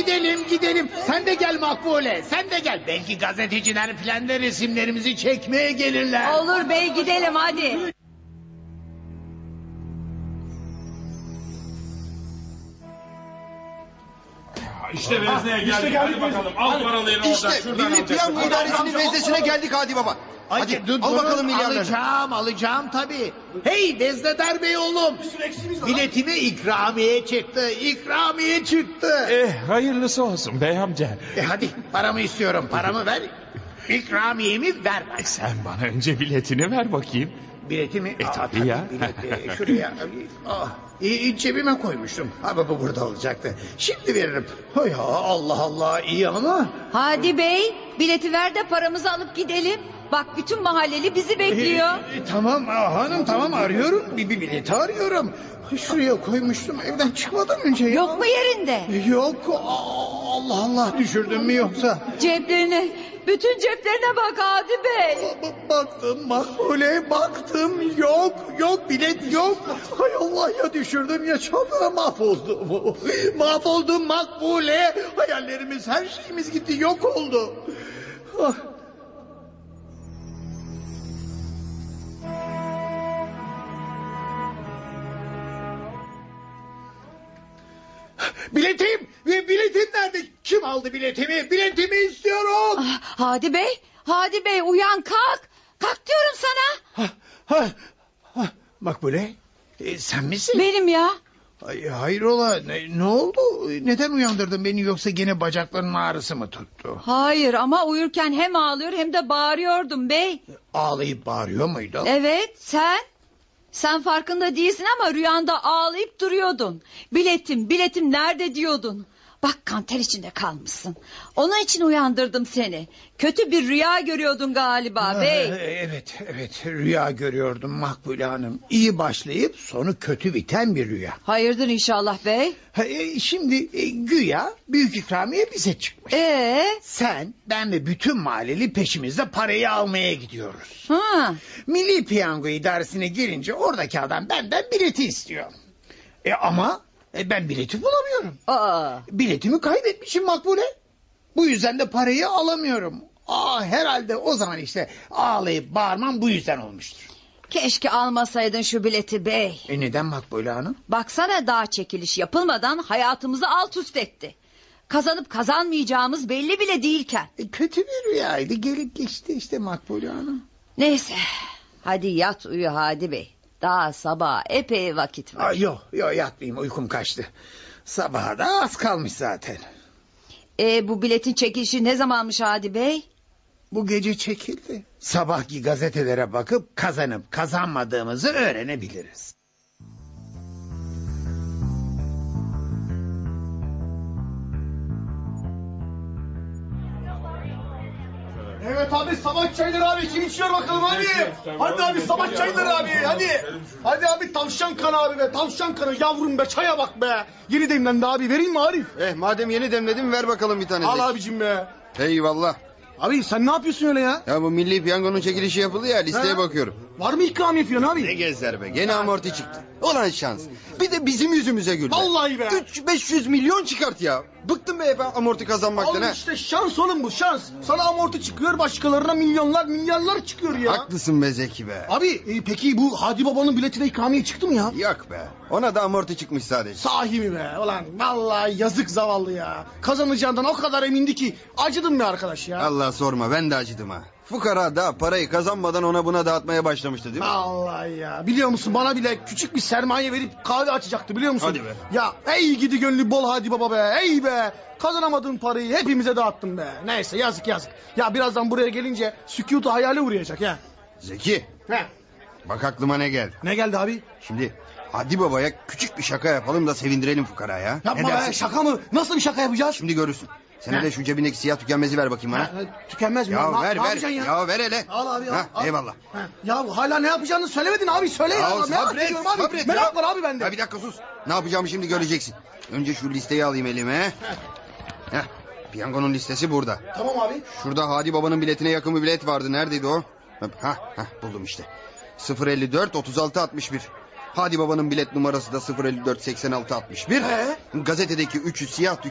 gidelim. Sen de gel Makbule, sen de gel. Belki gazeteciler filan da resimlerimizi çekmeye gelirler. Olur bey, gidelim hadi. İşte vezneye geldik. Hadi bakalım. Al paraları oradan. İşte Milli Piyango İdaresi'nin veznesine geldik Hadi Baba. Hadi al bakalım milyarları. Alacağım tabii. Hey Veznedar Bey oğlum. Biletime ikramiye çıktı. Hayırlısı olsun bey amca. Hadi paramı istiyorum, paramı ver. İkramiyemi ver bana. Sen bana önce biletini ver bakayım. Biletimi... tabii ya. Şuraya... cebime koymuştum. Bu burada olacaktı. Şimdi veririm. Ya Allah iyi ama... Hadi bey, bileti ver de paramızı alıp gidelim. Bak bütün mahalleli bizi bekliyor. Tamam hanım tamam arıyorum. Bir bileti arıyorum. Şuraya koymuştum evden çıkmadan önce. Ya. Yok mu yerinde? Yok. Allah düşürdüm mü yoksa? Ceplerine, bütün ceplerine bak Hadi bey. Baktım Makbule baktım yok bilet yok. Hay Allah ya düşürdüm ya çaldım mahvoldum Makbule. Hayallerimiz her şeyimiz gitti yok oldu. Ah. Biletim nerede? Kim aldı biletimi? Biletimi istiyorum. Hadi bey uyan kalk. Kalk diyorum sana. Makbule sen misin? Benim ya. Hayrola ne oldu? Neden uyandırdın beni yoksa gene bacaklarının ağrısı mı tuttu? Hayır ama uyurken hem ağlıyor hem de bağırıyordum bey. Ağlayıp bağırıyor muydun? Evet sen. Sen farkında değilsin ama rüyanda ağlayıp duruyordun. Biletim nerede diyordun. Bak kanter içinde kalmışsın. Onun için uyandırdım seni. Kötü bir rüya görüyordun galiba bey. Evet rüya görüyordum Makbule Hanım. İyi başlayıp sonu kötü biten bir rüya. Hayırdır inşallah bey. Şimdi güya büyük ikramiye bize çıkmış. Sen ben ve bütün mahalleli peşimizde parayı almaya gidiyoruz. Milli Piyango İdaresi'ne girince oradaki adam benden bileti istiyor. Ama ben bileti bulamıyorum. Biletimi kaybetmişim Makbule. Bu yüzden de parayı alamıyorum. Herhalde o zaman işte ağlayıp bağırmam bu yüzden olmuştur. Keşke almasaydın şu bileti bey. Neden Makbule Hanım? Baksana daha çekiliş yapılmadan hayatımızı alt üst etti. Kazanıp kazanmayacağımız belli bile değilken. Kötü bir rüyaydı gelip geçti işte Makbule Hanım. Neyse hadi yat uyu Hadi bey. Daha sabah epey vakit var. Yok yatmayayım uykum kaçtı. Sabaha da az kalmış zaten. Bu biletin çekilişi ne zamanmış Hadi bey? Bu gece çekildi. Sabahki gazetelere bakıp kazanıp kazanmadığımızı öğrenebiliriz. Evet abi sabah çayları abi kim içiyor bakalım abi. Hadi abi sabah çayları abi hadi. Hadi abi tavşan kanı abi be tavşan kanı yavrum be çaya bak be. Yeni demlendi abi vereyim mi Arif? Madem yeni demledim ver bakalım bir tane. Al abicim be. Eyvallah. Abi sen ne yapıyorsun öyle ya? Ya bu Milli Piyango'nun çekilişi yapıldı ya listeye bakıyorum. Var mı ikramiye falan abi? Ne gezer be gene amorti çıktı. Ulan şans. Bir de bizim yüzümüze güldü. Vallahi be. 300-500 milyon çıkart ya. Bıktım be amorti kazanmaktan. Al işte şans oğlum bu şans. Sana amorti çıkıyor başkalarına milyarlar çıkıyor ya. Haklısın be Zeki be. Abi peki bu Hadi Baba'nın biletine ikramiye çıktı mı ya? Yok be ona da amorti çıkmış sadece. Sahi mi be? Ulan vallahi yazık zavallı ya. Kazanacağından o kadar emindi ki acıdım be arkadaş ya. Allah sorma ben de acıdım ha. Fukara da parayı kazanmadan ona buna dağıtmaya başlamıştı değil mi? Vallahi ya. Biliyor musun bana bile küçük bir sermaye verip kahve açacaktı biliyor musun? Hadi be. Ya ey gidi gönlü bol Hadi Baba be. Ey be. Kazanamadığın parayı hepimize dağıttın be. Neyse yazık. Ya birazdan buraya gelince sükutu hayale uğrayacak ya. Zeki. He. Bak aklıma ne geldi. Ne geldi abi? Şimdi Hadi Baba'ya küçük bir şaka yapalım da sevindirelim fukaraya. Yapma be şaka mı? Nasıl bir şaka yapacağız? Şimdi görürsün. Sen hele şu cebindeki siyah tükenmezi ver bakayım bana. Tükenmez mi? Ya Ne ver yapacaksın ya? ya ver hele. Al abi al. Eyvallah. Ya hala ne yapacağını söylemedin abi söyle ya. Merak ediyorum abi. Sabret Merak ya. var abi bende. Ya bir dakika sus. Ne yapacağımı şimdi göreceksin. Önce şu listeyi alayım elime. Piyangonun listesi burada. Tamam abi. Şurada Hadi Baba'nın biletine yakın bir bilet vardı. Neredeydi o? Buldum işte. 054 36 61. Hadi Baba'nın bilet numarası da 054 86 61. Gazetedeki 300 siyah